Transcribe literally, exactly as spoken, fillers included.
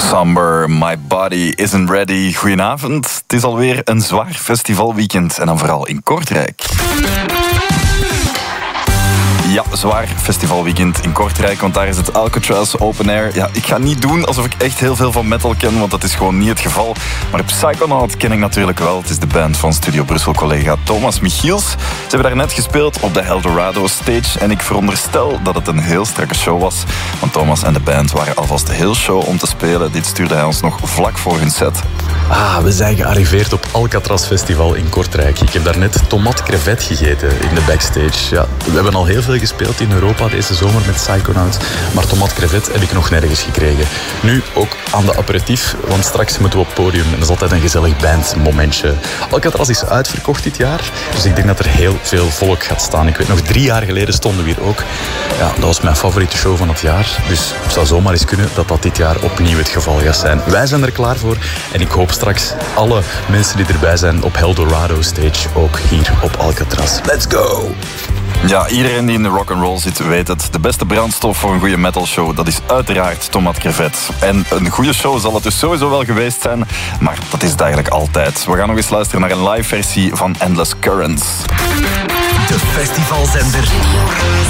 Somber, My Body Isn't Ready. Goedenavond. Het is alweer een zwaar festivalweekend en dan vooral in Kortrijk. Ja, zwaar festivalweekend in Kortrijk, want daar is het Alcatraz Open Air. Ja, ik ga niet doen alsof ik echt heel veel van metal ken, want dat is gewoon niet het geval. Maar Psychonaut ken ik natuurlijk wel. Het is de band van Studio Brussel-collega Thomas Michiels. Ze hebben daar net gespeeld op de Eldorado Stage en ik veronderstel dat het een heel strakke show was. Want Thomas en de band waren alvast heel show om te spelen. Dit stuurde hij ons nog vlak voor hun set. Ah, we zijn gearriveerd op Alcatraz Festival in Kortrijk. Ik heb daarnet tomat crevet gegeten in de backstage. Ja, we hebben al heel veel gespeeld in Europa deze zomer met Psychonaut, maar tomat crevet heb ik nog nergens gekregen. Nu ook aan de aperitief, want straks moeten we op het podium en dat is altijd een gezellig bandmomentje. Alcatraz is uitverkocht dit jaar, dus ik denk dat er heel veel volk gaat staan. Ik weet nog, drie jaar geleden stonden we hier ook. Ja, dat was mijn favoriete show van het jaar, dus het zou zomaar eens kunnen dat dat dit jaar opnieuw het geval gaat zijn. Wij zijn er klaar voor en ik hoop straks alle mensen die erbij zijn op Eldorado Stage ook hier op Alcatraz. Let's go! Ja, iedereen die in de rock'n'roll zit weet het. De beste brandstof voor een goede metalshow, dat is uiteraard tomat crevet. En een goede show zal het dus sowieso wel geweest zijn, maar dat is het eigenlijk altijd. We gaan nog eens luisteren naar een live versie van Endless Currents. De festivalzender